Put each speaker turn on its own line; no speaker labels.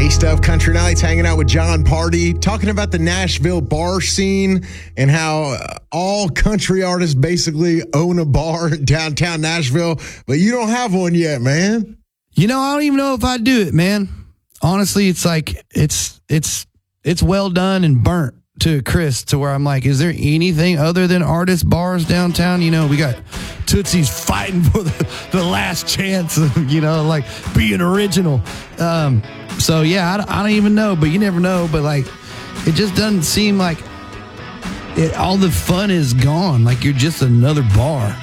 Stuff Country Nights, hanging out with John Party, talking about the Nashville bar scene and how all country artists basically own a bar in downtown Nashville, but you don't have one yet, man.
You know, I don't even know if I'd do it, man. Honestly, it's like it's well done and burnt to Chris, to where I'm like, is there anything other than artist bars downtown? You know, we got Tootsie's fighting for the last chance of, you know, like being original. So yeah, I don't even know, but you never know. But like, it just doesn't seem like all the fun is gone. Like you're just another bar.